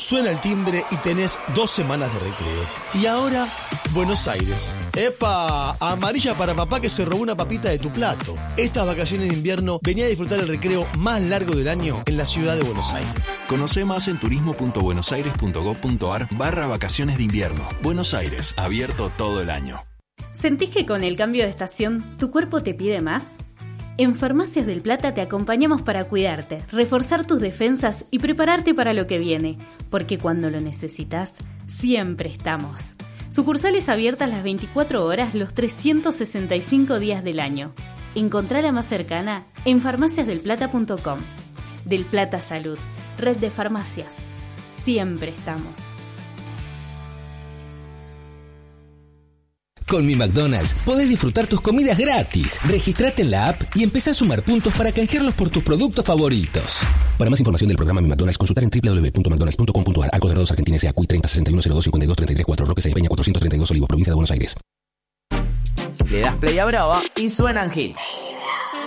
suena el timbre y tenés 2 semanas de recreo. Y ahora, Buenos Aires. ¡Epa! Amarilla para papá que se robó una papita de tu plato. Estas vacaciones de invierno venía a disfrutar el recreo más largo del año en la ciudad de Buenos Aires. Conoce más en turismo.buenosaires.gov.ar/vacaciones de invierno. Buenos Aires, abierto todo el año. ¿Sentís que con el cambio de estación tu cuerpo te pide más? En Farmacias del Plata te acompañamos para cuidarte, reforzar tus defensas y prepararte para lo que viene, porque cuando lo necesitas, siempre estamos. Sucursales abiertas las 24 horas, los 365 días del año. Encontrá la más cercana en farmaciasdelplata.com. Del Plata Salud, red de farmacias. Siempre estamos. Con Mi McDonald's podés disfrutar tus comidas gratis. Registrate en la app y empezá a sumar puntos para canjearlos por tus productos favoritos. Para más información del programa Mi McDonald's, consultar en www.mcdonalds.com.ar. Arcos Dorados Argentina S.A. CUI 30 61 02 52 33 4 Roque Peña 432 Olivos, provincia de Buenos Aires. Le das play a Brava y suenan hits.